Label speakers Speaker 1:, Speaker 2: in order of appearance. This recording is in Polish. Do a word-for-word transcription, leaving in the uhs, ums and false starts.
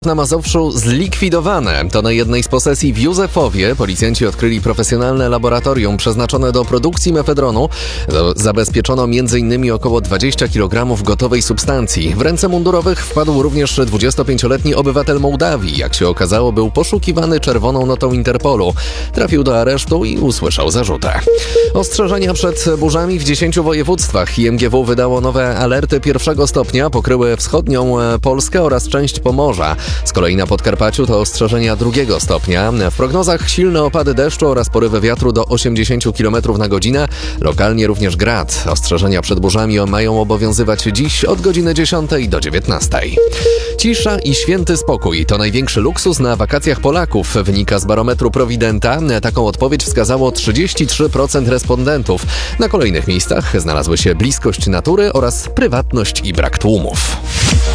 Speaker 1: Na Mazowszu zlikwidowane. To na jednej z posesji w Józefowie policjanci odkryli profesjonalne laboratorium przeznaczone do produkcji mefedronu. Zabezpieczono między innymi około dwadzieścia kilogramów gotowej substancji. W ręce mundurowych wpadł również dwudziestopięcioletni obywatel Mołdawii. Jak się okazało, był poszukiwany czerwoną notą Interpolu. Trafił do aresztu i usłyszał zarzuty. Ostrzeżenia przed burzami w dziesięciu województwach. I M G W wydało nowe alerty pierwszego stopnia, pokryły wschodnią Polskę oraz część Pomorza. Z kolei na Podkarpaciu to ostrzeżenia drugiego stopnia. W prognozach silne opady deszczu oraz porywy wiatru do osiemdziesiąt kilometrów na godzinę. Lokalnie również grad. Ostrzeżenia przed burzami mają obowiązywać dziś od godziny dziesiątej do dziewiętnastej. Cisza i święty spokój to największy luksus na wakacjach Polaków, wynika z barometru Prowidenta. Taką odpowiedź wskazało trzydzieści trzy procent respondentów. Na kolejnych miejscach znalazły się bliskość natury oraz prywatność i brak tłumów.